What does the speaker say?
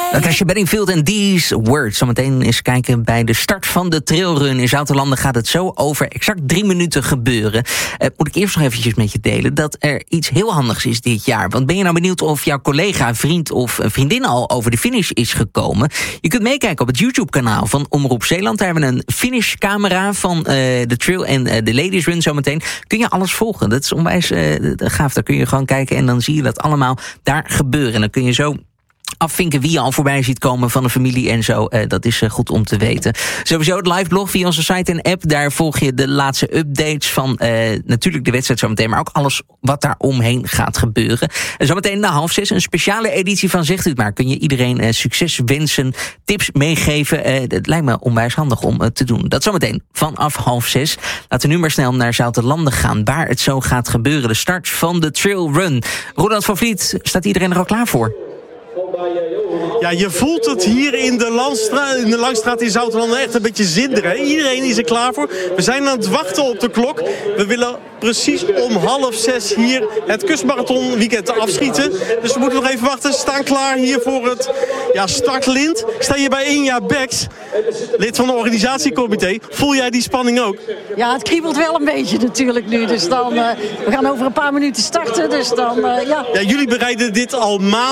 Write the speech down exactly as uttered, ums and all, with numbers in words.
Natasha Bedingfield en These Words. Zometeen eens kijken bij de start van de trailrun in Zoutelanden gaat het zo over exact drie minuten gebeuren. Uh, moet ik eerst nog eventjes met je delen dat er iets heel handigs is dit jaar. Want ben je nou benieuwd of jouw collega, vriend of vriendin al over de finish is gekomen? Je kunt meekijken op het YouTube-kanaal van Omroep Zeeland. Daar hebben we een finishcamera van uh, de trail en uh, de ladies run zometeen. Kun je alles volgen. Dat is onwijs uh, gaaf. Daar kun je gewoon kijken en dan zie je dat allemaal daar gebeuren. En dan kun je zo afvinken wie je al voorbij ziet komen van de familie en zo. Uh, dat is uh, goed om te weten. Sowieso het live blog via onze site en app. Daar volg je de laatste updates van uh, natuurlijk de wedstrijd zometeen, maar ook alles wat daar omheen gaat gebeuren. En zometeen na half zes een speciale editie van Zegt u het maar. Kun je iedereen uh, succes wensen, tips meegeven. Uh, het lijkt me onwijs handig om uh, te doen. Dat zometeen vanaf half zes. Laten we nu maar snel naar Zoutelanden gaan, waar het zo gaat gebeuren. De start van de trail run. Roland van Vliet, staat iedereen er al klaar voor? Ja, je voelt het hier in de, Landstraat, in de Langstraat in Zoutelanden echt een beetje zinderen. Iedereen is er klaar voor. We zijn aan het wachten op de klok. We willen precies om half zes hier het kustmarathon weekend afschieten. Dus we moeten nog even wachten. We staan klaar hier voor het ja, startlint. Ik sta hier bij Inja Beks, lid van het organisatiecomité. Voel jij die spanning ook? Ja, het kriebelt wel een beetje natuurlijk nu. Dus dan, uh, we gaan over een paar minuten starten. Dus dan, uh, ja. Ja, jullie bereiden dit al maanden